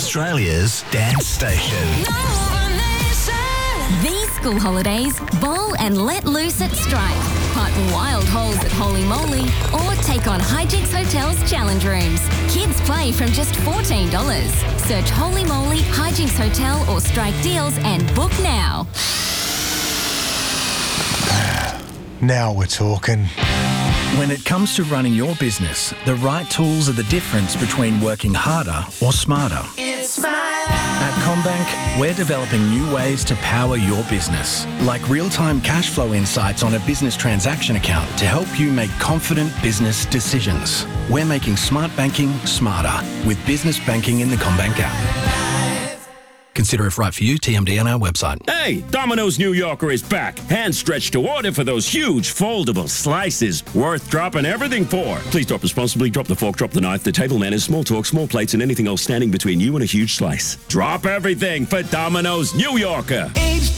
Australia's dance station. These school holidays, bowl and let loose at Strike. Putt wild holes at Holy Moly or take on Hijinks Hotel's challenge rooms. Kids play from just $14. Search Holy Moly, Hijinks Hotel or Strike Deals and book now. Now we're talking. When it comes to running your business, the right tools are the difference between working harder or smarter. At CommBank, we're developing new ways to power your business, like real-time cash flow insights on a business transaction account to help you make confident business decisions. We're making smart banking smarter with business banking in the CommBank app. Consider if right for you, TMD on our website. Hey, Domino's New Yorker is back. Hand stretched to order for those huge foldable slices. Worth dropping everything for. Please drop responsibly. Drop the fork, drop the knife, the table manners, small talk, small plates, and anything else standing between you and a huge slice. Drop everything for Domino's New Yorker.